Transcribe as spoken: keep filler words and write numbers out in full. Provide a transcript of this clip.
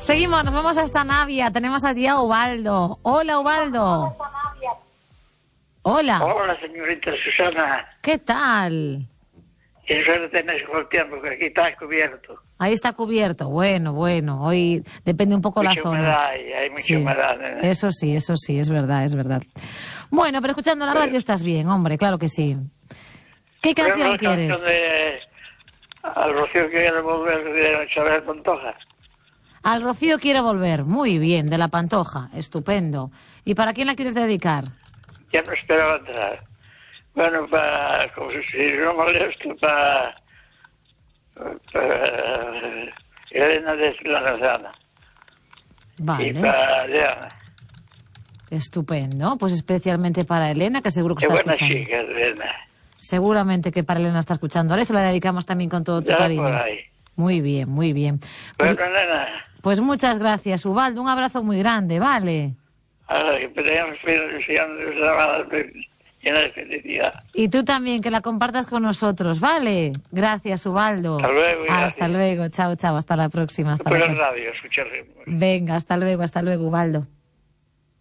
Seguimos, nos vamos hasta Navia. Tenemos allí a Ubaldo. Hola, Ubaldo. Hola. Hola, señorita Susana. ¿Qué tal? Qué suerte tenéis con el tiempo, que aquí está cubierto. Ahí está cubierto. Bueno, bueno. Hoy depende un poco mucha la zona. Humedad, hay, hay mucha sí. humedad. ¿eh? Eso sí, eso sí, es verdad, es verdad. Bueno, pero escuchando la radio estás bien, hombre, claro que sí. ¿Qué canción la quieres? Canción de Al Rocío que quiere volver de Isabel Pantoja. Al Rocío quiere volver. Muy bien, de la Pantoja. Estupendo. ¿Y para quién la quieres dedicar? Ya no esperaba entrar. Bueno, para, como si no molesto, para, para Elena de la Nazana. Vale. Y para Diana. Estupendo. Pues especialmente para Elena, que seguro que Qué está buena escuchando. chica, Elena. Seguramente que para Elena está escuchando. Ahora se la dedicamos también con todo tu Ya cariño. por ahí. Muy bien, muy bien. Pues, Bueno, Elena. pues muchas gracias, Ubaldo. Un abrazo muy grande, ¿vale? Ahora que podríamos ir llamadas llena de felicidad. Y tú también, que la compartas con nosotros, ¿vale? Gracias, Ubaldo. Hasta luego. Hasta Gracias. luego. Chao, chao. Hasta la próxima. Hasta Por la la próxima. radio, escucharemos. Venga, hasta luego, hasta luego, Ubaldo.